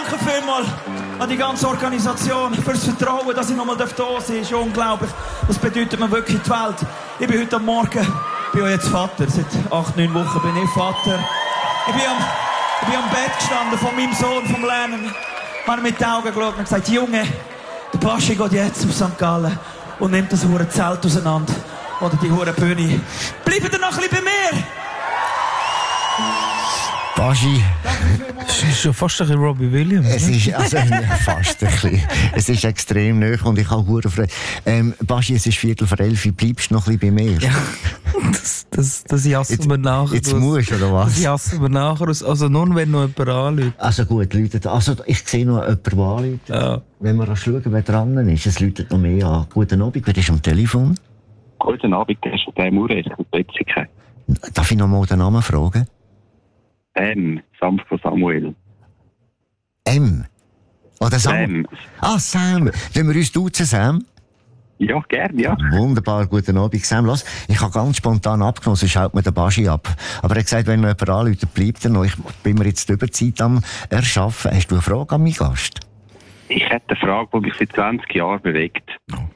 danke vielmals an die ganze Organisation fürs Vertrauen, dass ich nochmal da sein darf. Ist unglaublich. Das bedeutet mir wirklich die Welt. Ich bin heute Morgen, bin ja jetzt Vater. Seit 8-9 Wochen bin ich Vater. Ich bin am Bett gestanden von meinem Sohn, vom Lernen. Ich habe mit den Augen geschaut und gesagt, Junge, der Baschi geht jetzt auf St. Gallen und nimmt das hure Zelt auseinander. Oder die hure Bühne. Bleibt ihr noch ein bisschen bei mir? Baschi. Es ist schon fast ein bisschen Robbie Williams. Es ist also, fast ein bisschen. Es ist extrem nahe und ich habe hure Freude. Baschi, es ist 11:15, bleibst du noch ein bisschen bei mir? Ja, das jassen wir nachher. Jetzt musst du, oder was? Das jassen wir nachher aus. Also nur, wenn noch jemand anruft. Also gut, läutet. Also ich sehe noch jemanden, der anruft. Ja. Wenn wir schauen, wer dran ist, es läutet noch mehr an. Guten Abend, wer ist am Telefon? Guten Abend, der ist der Mure, ich bin plötzlich. Darf ich noch mal den Namen fragen? Sam von Samuel. M? Oder Sam? Sam. Ah, Sam. Wollen wir uns duzen, Sam? Ja, gerne, ja. Wunderbar, guten Abend, Sam. Lass, ich habe ganz spontan abgenommen, sonst haut mir der Baschi ab. Aber er hat gesagt, wenn noch jemand anruft, bleibt er noch. Ich bin mir jetzt die Überzeit am Erschaffen. Hast du eine Frage an meinen Gast? Ich hätte eine Frage, die mich seit 20 Jahren bewegt.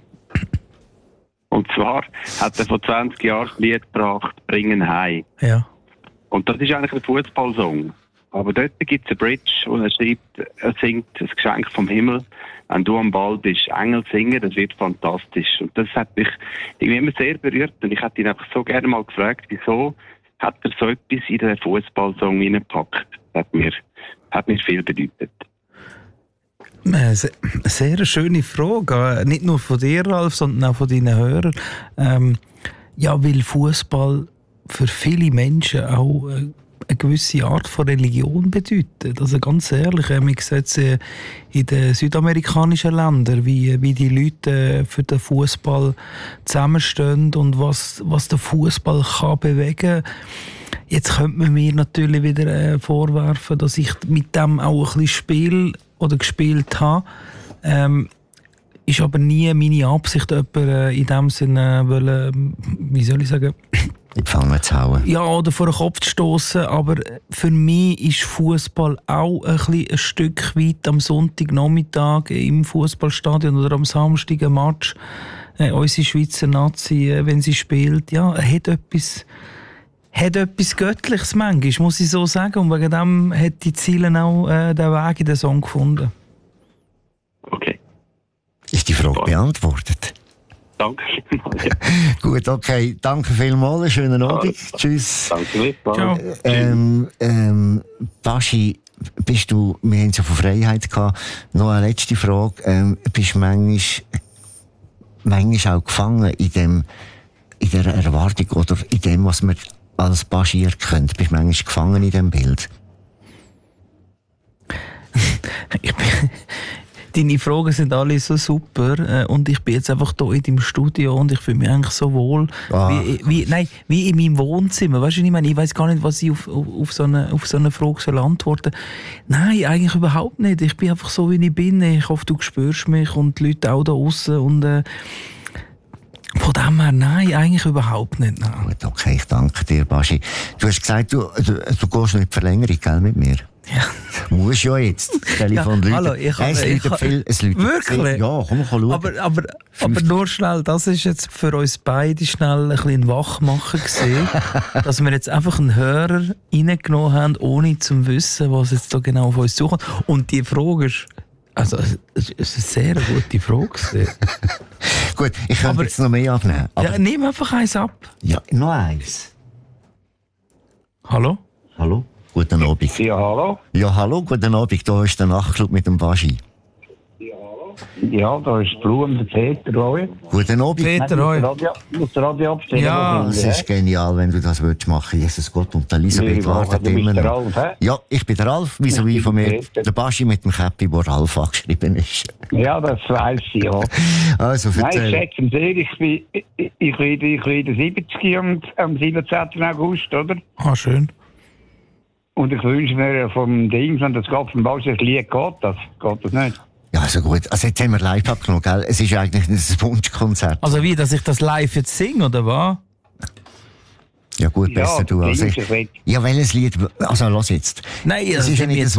Und zwar hat er vor 20 Jahren das Lied gebracht, «Bringen heim». Ja. Und das ist eigentlich ein Fußballsong. Aber dort gibt es eine Bridge, und er schreibt, er singt «Das Geschenk vom Himmel». Wenn du am Ball bist, Engel singen, das wird fantastisch. Und das hat mich irgendwie immer sehr berührt. Und ich hätte ihn einfach so gerne mal gefragt, wieso hat er so etwas in den Fußballsong hineingepackt? Das hat mir viel bedeutet. Eine sehr schöne Frage. Nicht nur von dir, Ralf, sondern auch von deinen Hörern. Ja, weil Fußball für viele Menschen auch eine gewisse Art von Religion bedeutet. Also ganz ehrlich, man sieht es in den südamerikanischen Ländern, wie die Leute für den Fußball zusammenstehen und was der Fußball kann bewegen. Jetzt könnte man mir natürlich wieder vorwerfen, dass ich mit dem auch ein bisschen spiele oder gespielt habe. Ist aber nie meine Absicht, jemanden in dem Sinne wollen, wie soll ich sagen, in die Pfanne zu hauen. Ja, oder vor den Kopf zu stossen. Aber für mich ist Fußball auch ein Stück weit am Sonntagnachmittag im Fußballstadion oder am Samstag ein Match. Unsere Schweizer Nazi, wenn sie spielt, ja, hat etwas Göttliches manchmal, muss ich so sagen. Und wegen dem hat die Ziele auch den Weg in den Song gefunden. Okay. Ist die Frage beantwortet? Danke vielmals. Gut, okay. Danke vielmals. Schönen Abend. Tschüss. Danke vielmals. Baschi, wir haben es ja von Freiheit gehabt. Noch eine letzte Frage. Bist du manchmal auch gefangen in der Erwartung oder in dem, was man als Baschi erkennt? Bist du manchmal gefangen in diesem Bild? Deine Fragen sind alle so super und ich bin jetzt einfach hier in deinem Studio und ich fühle mich eigentlich so wohl wie in meinem Wohnzimmer. Weißt du, ich weiss gar nicht, was ich auf so eine Frage antworten soll. Nein, eigentlich überhaupt nicht. Ich bin einfach so, wie ich bin. Ich hoffe, du spürst mich und die Leute auch da draussen und von dem her, nein, eigentlich überhaupt nicht. Nein. Gut, okay, ich danke dir, Baschi. Du hast gesagt, du gehst noch in die Verlängerung, gell, mit mir? Ja. Muss ja jetzt. Telefon ja, hallo, es läutet wirklich? Ja, komm schauen. Aber nur schnell, das ist jetzt für uns beide schnell ein bisschen Wachmachen gewesen, dass wir jetzt einfach einen Hörer reingenommen haben, ohne zu wissen, was jetzt da genau auf uns zukommt. Und die Frage ist, also, es ist eine sehr gute Frage. Gut, ich kann jetzt noch mehr abnehmen. Ja, nimm einfach eins ab. Ja, noch eins. Hallo? Hallo? Guten Abend. Ja, hallo? Ja, hallo, guten Abend. Da ist der Nachtclub mit dem Baschi. Ja, da ist Blum, der Peter Roy. Guten Abend. Peter Roy. Muss der Radio abstellen? Ja, das ist genial, wenn du das willst machen. Jesus Gott, und Elisabeth wartet immer noch. Ralf, ja, ich bin der Ralf, wie von mir. Der Baschi mit dem Käppi, wo Ralf angeschrieben ist. Ja, das weiss ich, ja. Also, erzähl. Nein, ich sehr, ich werde 70 am 17. August, oder? Ah, schön. Und ich wünsche mir vom Ding, wenn das geht, vom Baschi, das Lied geht das nicht? Ja, also gut. Also jetzt haben wir live abgenommen, gell? Es ist eigentlich ein Wunschkonzert. Also wie, dass ich das live jetzt singe, oder was? Ja gut, besser du als ich. Ja, welches Lied? Also, los jetzt. Nein, es ist ja nicht